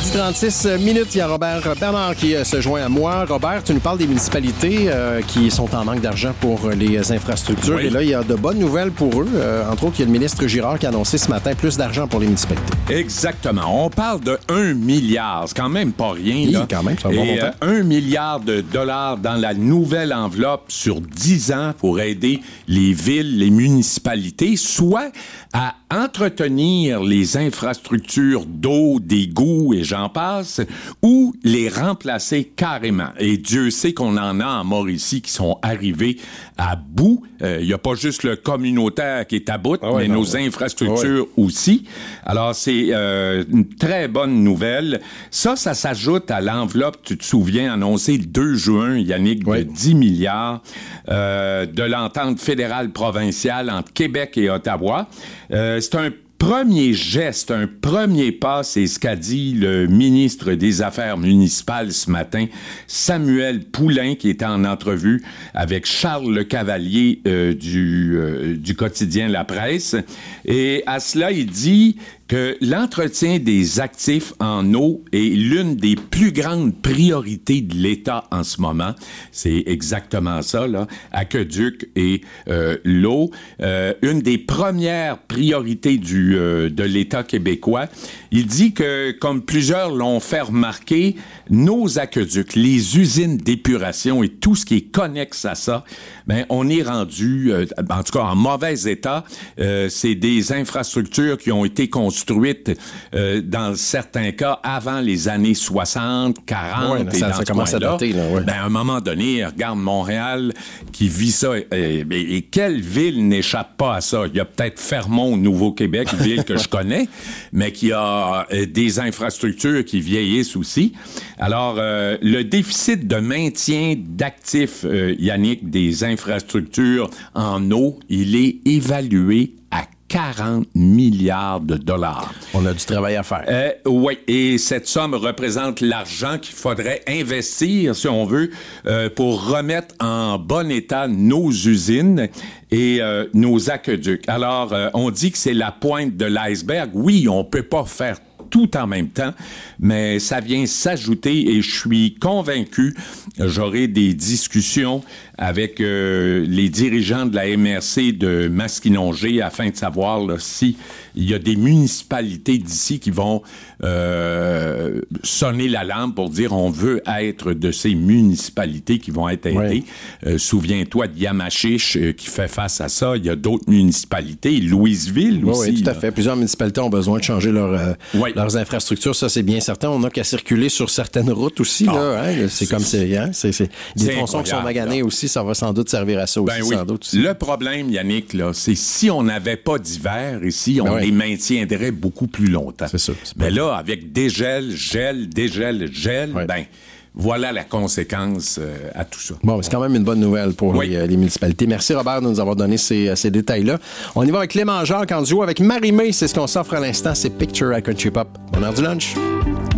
10h36, il y a Robert Bernard qui se joint à moi. Robert, tu nous parles des municipalités qui sont en manque d'argent pour les infrastructures. Oui. Et là, il y a de bonnes nouvelles pour eux. Entre autres, il y a le ministre Girard qui a annoncé ce matin plus d'argent pour les municipalités. Exactement. On parle de 1 milliard. C'est quand même pas rien. Oui, là. Quand même, c'est un bon montant. 1 milliard de dollars dans la nouvelle enveloppe sur 10 ans pour aider les villes, les municipalités, soit à entretenir les infrastructures d'eau, d'égouts et j'en passe, ou les remplacer carrément. Et Dieu sait qu'on en a en Mauricie qui sont arrivés à bout. Il n'y a pas juste le communautaire qui est à bout, mais nos infrastructures aussi. Alors, c'est une très bonne nouvelle. Ça s'ajoute à l'enveloppe, tu te souviens, annoncée le 2 juin, Yannick, de 10 milliards de l'entente fédérale provinciale entre Québec et Ottawa. C'est un premier geste, un premier pas, c'est ce qu'a dit le ministre des Affaires municipales ce matin, Samuel Poulin, qui était en entrevue avec Charles Le Cavalier du quotidien La Presse. Et à cela, il dit que l'entretien des actifs en eau est l'une des plus grandes priorités de l'État en ce moment. C'est exactement ça, là. Aqueduc et l'eau. Une des premières priorités de l'État québécois. Il dit que, comme plusieurs l'ont fait remarquer, nos aqueducs, les usines d'épuration et tout ce qui est connexe à ça, ben, on est rendu, en tout cas en mauvais état. C'est des infrastructures qui ont été construites dans certains cas avant les années 60, 40 et ça commence à dater. Là, ben, à un moment donné, regarde Montréal qui vit ça. Et quelle ville n'échappe pas à ça? Il y a peut-être Fermont, Nouveau-Québec, ville que je connais, mais qui a des infrastructures qui vieillissent aussi. Alors, le déficit de maintien d'actifs, Yannick, des infrastructures en eau, il est évalué à 40 milliards de dollars. On a du travail à faire. Oui, et cette somme représente l'argent qu'il faudrait investir, si on veut, pour remettre en bon état nos usines et nos aqueducs. Alors, on dit que c'est la pointe de l'iceberg. Oui, on peut pas faire tout en même temps, mais ça vient s'ajouter et je suis convaincu, j'aurai des discussions avec les dirigeants de la MRC de Masquinongé afin de savoir là, si il y a des municipalités d'ici qui vont sonner l'alarme pour dire on veut être de ces municipalités qui vont être aidées. Souviens-toi de Yamachiche qui fait face à ça. Il y a d'autres municipalités, Louisville aussi. Oui, tout à fait. Plusieurs municipalités ont besoin de changer leurs infrastructures. Ça, c'est bien certain. On n'a qu'à circuler sur certaines routes aussi. Là, hein? C'est comme c'est des tronçons qui sont maganés aussi. Ça va sans doute servir à ça aussi. Ben oui. Sans doute. Le problème, Yannick, là, c'est si on n'avait pas d'hiver ici, on les maintiendrait beaucoup plus longtemps. C'est ça. Mais là, avec dégel, gel, ben voilà la conséquence à tout ça. Bon, c'est quand même une bonne nouvelle pour les municipalités. Merci Robert de nous avoir donné ces détails-là. On y va avec Clément Jacques en duo avec Marie-Mé. C'est ce qu'on s'offre à l'instant. C'est Picture à Country Pop. Bonne heure du lunch.